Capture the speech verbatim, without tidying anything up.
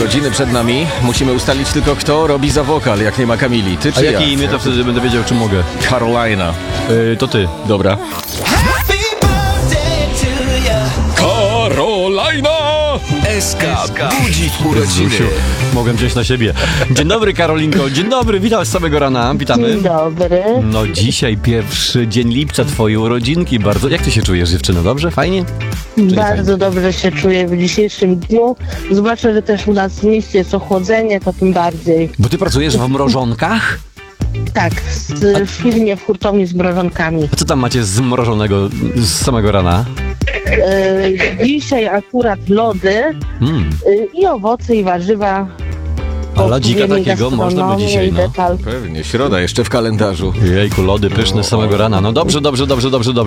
urodziny przed nami. Musimy ustalić tylko, kto robi za wokal, jak nie ma Kamili. Ty czy A ja? jakie imię, to wtedy będę wiedział, czy mogę. Carolina. Yy, to ty. Dobra. Carolina! S K budzi urodziny. Mogłem wziąć na siebie. Dzień dobry, Karolinko. Dzień dobry, witam z samego rana. Witamy. Dzień dobry. No dzisiaj pierwszy dzień lipca, twoje urodzinki. Bardzo. Jak ty się czujesz, dziewczyno? Dobrze? Fajnie? Bardzo dobrze się czuję w dzisiejszym dniu. Zobaczę, że też u nas w mieście jest ochłodzenie, to tym bardziej. Bo ty pracujesz w mrożonkach? Tak, w, w firmie, w hurtowni z mrożonkami. A co tam macie zmrożonego z samego rana? E, dzisiaj akurat lody Hmm. e, i owoce i warzywa. A lodzika Odpowiedniej takiego można by gastronomii dzisiaj, i no. detal. Pewnie, środa jeszcze w kalendarzu. Jejku, lody pyszne z samego rana. No dobrze, dobrze, dobrze, dobrze, dobrze.